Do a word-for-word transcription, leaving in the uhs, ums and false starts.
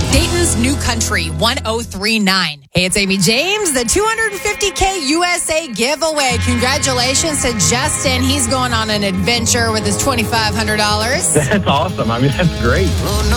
Dayton's New Country, one oh three point nine. Hey, it's Amy James, the two hundred fifty K U S A giveaway. Congratulations to Justin. He's going on an adventure with his twenty-five hundred dollars. That's awesome. I mean, that's great. Oh, no.